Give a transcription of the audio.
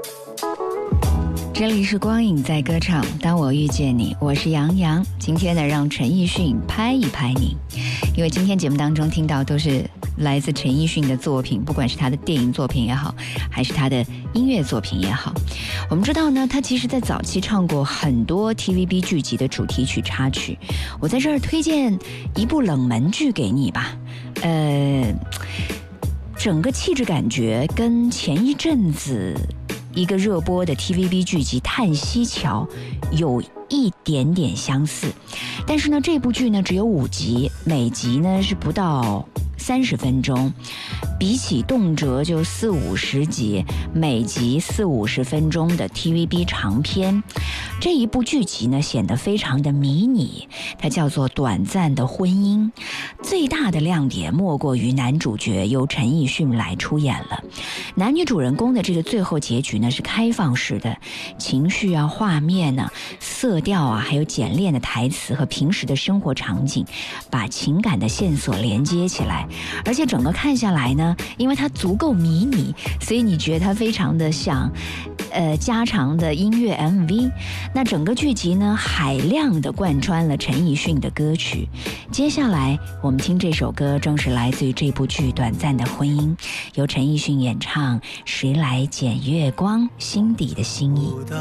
这里是光影在歌唱，当我遇见你，我是杨洋。今天呢，让陈奕迅拍一拍你，因为今天节目当中听到都是来自陈奕迅的作品，不管是他的电影作品也好，还是他的音乐作品也好。我们知道呢，他其实在早期唱过很多 TVB 剧集的主题曲插曲。我在这儿推荐一部冷门剧给你吧，整个气质感觉跟前一阵子一个热播的 TVB 剧集《叹息桥》有一点点相似，但是呢，这部剧呢只有5集，每集呢是不到30分钟，比起动辄就40-50集，每集40-50分钟的 TVB 长篇，这一部剧集呢显得非常的迷你，它叫做《短暂的婚姻》。最大的亮点莫过于男主角由陈奕迅来出演了，男女主人公的这个最后结局呢是开放式的，情绪啊、画面啊、色调啊，还有简练的台词和平时的生活场景，把情感的线索连接起来。而且整个看下来呢，因为它足够迷你，所以你觉得它非常的像加长的音乐 MV。 那整个剧集呢海量的贯穿了陈奕迅的歌曲。接下来我们听这首歌，正是来自于这部剧《短暂的婚姻》，由陈奕迅演唱《谁来捡月光》，心底的心意。